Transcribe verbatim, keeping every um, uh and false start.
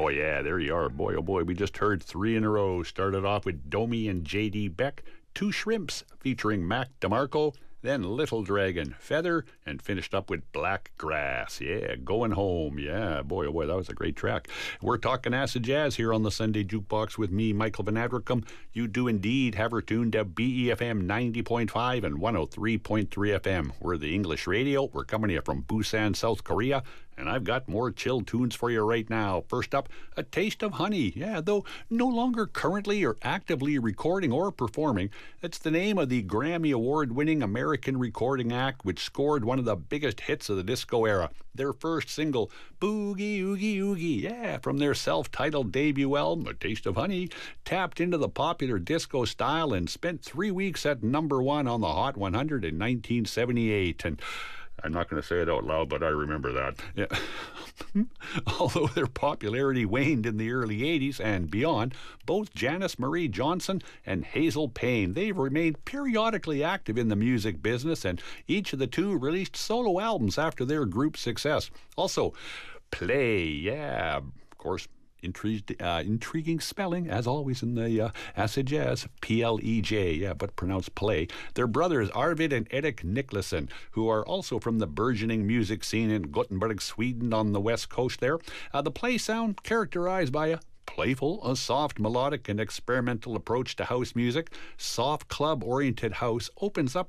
Oh, yeah, there you are. Boy, oh boy, we just heard three in a row. Started off with Domi and J D Beck, Two Shrimps featuring Mac DeMarco, then Little Dragon, Feather, and finished up with Black Grass. Yeah, Going Home. Yeah, boy, oh boy, that was a great track. We're talking acid jazz here on the Sunday Jukebox with me, Michael Van Adricum. You do indeed have her tuned to B E F M ninety point five and one oh three point three F M. We're the English radio. We're coming to you from Busan, South Korea. And I've got more chill tunes for you right now. First up, A Taste of Honey. Yeah, though no longer currently or actively recording or performing, it's the name of the Grammy Award-winning American recording act which scored one of the biggest hits of the disco era. Their first single, Boogie Oogie Oogie, yeah, from their self-titled debut album, A Taste of Honey, tapped into the popular disco style and spent three weeks at number one on the Hot one hundred in nineteen seventy-eight. And I'm not going to say it out loud, but I remember that. Yeah. Although their popularity waned in the early eighties and beyond, both Janice Marie Johnson and Hazel Payne, they've remained periodically active in the music business, and each of the two released solo albums after their group success. Also, Play, yeah, of course, Intrigued, uh, intriguing spelling, as always in the uh, acid jazz, P L E J, yeah, but pronounced Play. Their brothers, Arvid and Erik Nicklason, who are also from the burgeoning music scene in Gothenburg, Sweden on the west coast there. Uh, the Play sound characterized by a playful, a soft, melodic, and experimental approach to house music. Soft club-oriented house opens up